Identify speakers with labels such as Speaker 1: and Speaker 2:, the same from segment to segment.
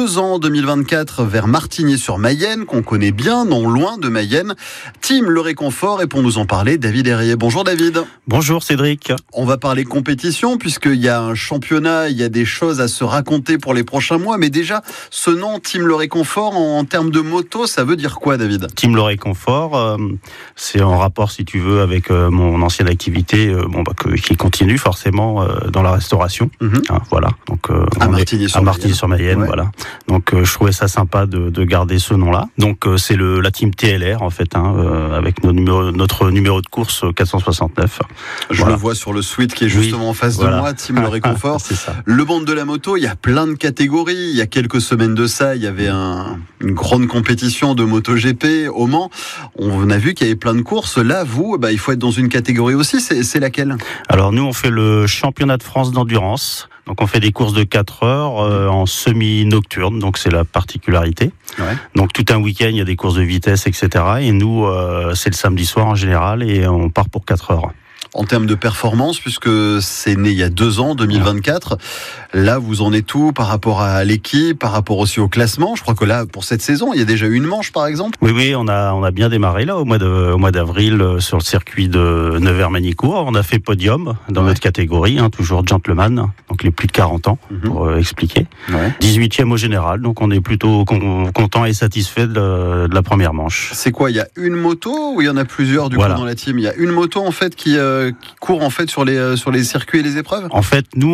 Speaker 1: 2 ans, 2024, vers Martigny-sur-Mayenne, qu'on connaît bien, non loin de Mayenne. Team Le Réconfort, et pour nous en parler, David Herrier. Bonjour David.
Speaker 2: Bonjour Cédric.
Speaker 1: On va parler compétition, puisqu'il y a un championnat, il y a des choses à se raconter pour les prochains mois, mais déjà, ce nom, Team Le Réconfort, en termes de moto, ça veut dire quoi David ?
Speaker 2: Team Le Réconfort, c'est en rapport, si tu veux, avec mon ancienne activité, qui continue forcément dans la restauration. Voilà. Donc
Speaker 1: à Martigny-sur-Mayenne.
Speaker 2: Ouais. Voilà. Donc je trouvais ça sympa de garder ce nom-là. Donc c'est la team TLR en fait, avec notre numéro de course 469.
Speaker 1: Je le vois sur le suite qui est justement en face de moi, Team Le Réconfort.
Speaker 2: C'est ça.
Speaker 1: Le monde de la moto, il y a plein de catégories. Il y a quelques semaines de ça, il y avait une grande compétition de MotoGP au Mans. On a vu qu'il y avait plein de courses. Là, vous, il faut être dans une catégorie aussi. C'est laquelle ?
Speaker 2: Alors nous, on fait le championnat de France d'endurance. Donc on fait des courses de 4 heures en semi-nocturne, donc c'est la particularité. Ouais. Donc tout un week-end, il y a des courses de vitesse, etc. Et nous, c'est le samedi soir en général, et on part pour 4 heures.
Speaker 1: En termes de performance, puisque c'est né il y a 2 ans, 2024, là vous en êtes où par rapport à l'équipe, par rapport aussi au classement ? Je crois que là, pour cette saison, il y a déjà eu une manche par exemple.
Speaker 2: Oui, on a bien démarré là au mois d'avril sur le circuit de Nevers-Manicourt. On a fait podium dans notre catégorie, toujours gentleman, donc les plus de 40 ans, pour expliquer. 18e au général, donc on est plutôt content et satisfait de la première manche.
Speaker 1: C'est quoi ? Il y a une moto ou il y en a plusieurs coup dans la team ? Il y a une moto en fait qui court en fait sur les circuits et les épreuves ?
Speaker 2: En fait, nous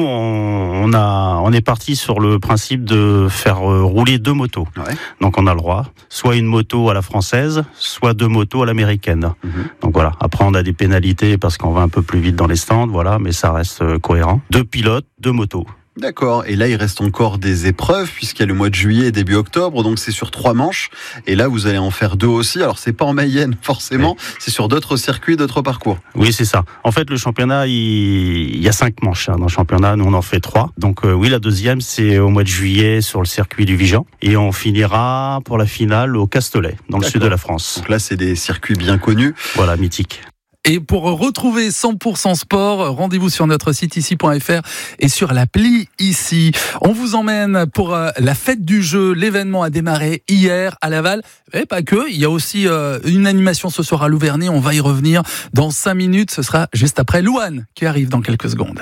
Speaker 2: on est parti sur le principe de faire rouler 2 motos. Ouais. Donc on a le droit, soit une moto à la française, soit 2 motos à l'américaine. Donc voilà. Après on a des pénalités parce qu'on va un peu plus vite dans les stands, voilà, mais ça reste cohérent. 2 pilotes, 2 motos.
Speaker 1: D'accord. Et là, il reste encore des épreuves puisqu'il y a le mois de juillet et début octobre. Donc, c'est sur 3 manches. Et là, vous allez en faire 2 aussi. Alors, c'est pas en Mayenne, forcément. Oui. C'est sur d'autres circuits, d'autres parcours.
Speaker 2: Oui, c'est ça. En fait, le championnat, il y a 5 manches dans le championnat. Nous, on en fait 3. Donc, oui, la deuxième, c'est au mois de juillet sur le circuit du Vigan. Et on finira pour la finale au Castellet, dans le sud de la France.
Speaker 1: Donc là, c'est des circuits bien connus.
Speaker 2: Voilà, mythiques.
Speaker 3: Et pour retrouver 100% sport, rendez-vous sur notre site ici.fr et sur l'appli ici. On vous emmène pour la fête du jeu. L'événement a démarré hier à Laval. Et pas que, il y a aussi une animation ce soir à Louverné. On va y revenir dans 5 minutes. Ce sera juste après Louane qui arrive dans quelques secondes.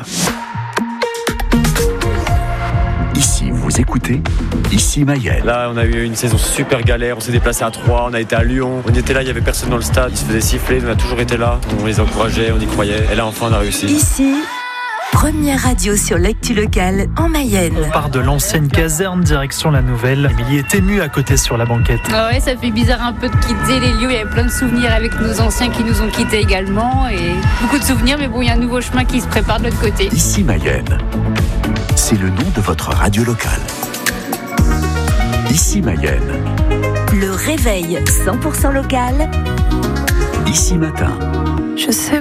Speaker 4: Ici, vous écoutez Ici Mayenne.
Speaker 5: Là, on a eu une saison super galère. On s'est déplacé à 3, on a été à Lyon. On était là, il n'y avait personne dans le stade. Ils se faisaient siffler, on a toujours été là. On les encourageait, on y croyait. Et là, enfin, on a réussi.
Speaker 6: Ici, première radio sur l'actu locale en Mayenne.
Speaker 7: On part de l'ancienne caserne, direction la nouvelle. Émilie est émue à côté sur la banquette.
Speaker 8: Ouais, ça fait bizarre un peu de quitter les lieux. Il y avait plein de souvenirs avec nos anciens qui nous ont quittés également. Et beaucoup de souvenirs, mais bon, il y a un nouveau chemin qui se prépare de l'autre côté.
Speaker 4: Ici Mayenne. C'est le nom de votre radio locale. Ici Mayenne.
Speaker 6: Le réveil 100% local.
Speaker 4: Ici matin.
Speaker 6: Je sais